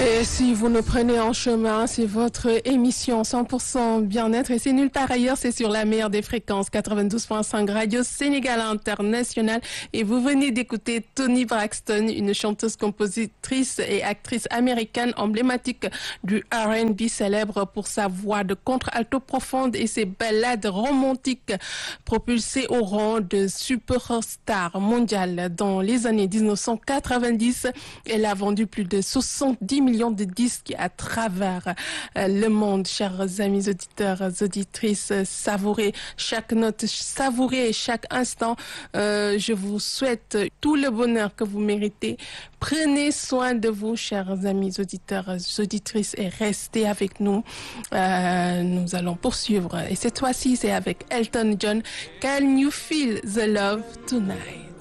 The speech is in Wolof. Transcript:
Et si vous nous prenez en chemin, c'est votre émission 100% bien-être et c'est nulle part ailleurs, c'est sur la meilleure des fréquences 92.5 Radio Sénégal International et vous venez d'écouter Toni Braxton, une chanteuse, compositrice et actrice américaine emblématique du R&B, célèbre pour sa voix de contre-alto profonde et ses ballades romantiques propulsées au rang de superstar mondiale. Dans les années 1990, elle a vendu plus de 70 millions de disques à travers le monde. Chers amis auditeurs, auditrices, savourez chaque note, savourez chaque instant. Je vous souhaite tout le bonheur que vous méritez. Prenez soin de vous, chers amis auditeurs, auditrices, et restez avec nous. Nous allons poursuivre. Et cette fois-ci, c'est avec Elton John. Can you feel the love tonight?